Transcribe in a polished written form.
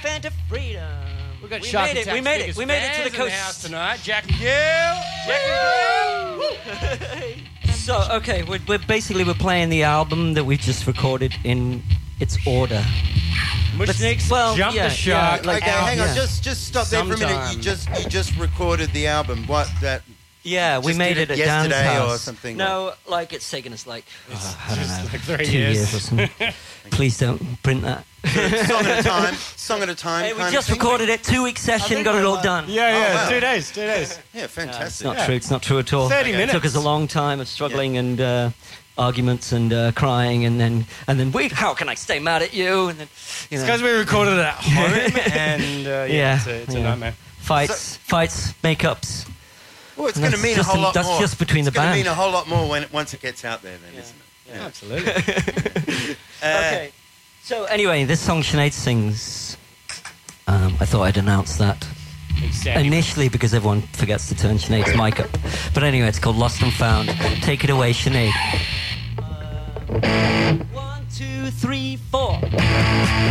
fan to freedom. We've got We Shark made it. Attack's We made it. biggest We made it to fans the in coast house tonight. Jack and Gill. Jack and Gill. So okay, we're playing the album that we've just recorded in its order. Mushniks, well, Jump yeah, the Shark. yeah, Okay, hang on. Just stop there for a minute. Sometime. You just recorded the album. What that? Yeah, we Just made did it it at Dan's yesterday or house. something? No, like it's taken us like I don't know, like 3 2 years or something. Please don't print that. Song at a time. Song at a time. Hey, we kind just of thing? recorded it, 2-week session, got it all done. Yeah, Oh, wow. 2 days. Yeah, It's fantastic. not true. It's not true at all. 30 It minutes. took us a long time of struggling and arguments and crying and then wait, how can I stay mad at you? And then you know, Because we recorded it at home, and it's a nightmare. fights, makeups. Well, it's And going to that's mean a just whole in- lot that's more. just between the It's going to band. mean a whole lot more once it gets out there, then, isn't it? Yeah. Absolutely. Okay. So anyway, this song Sinead sings. I thought I'd announce that. Exactly. Initially, because everyone forgets to turn Sinead's mic up. But anyway, it's called Lost and Found. Take it away, Sinead. 1, 2, 3, 4.